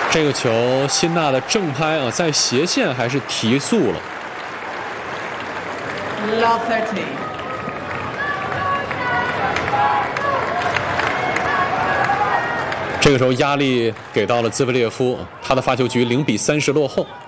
这个球，辛纳的正拍啊，在斜线还是提速了。 Love 30. 这个时候压力给到了兹维列夫，他的发球局0比30落后。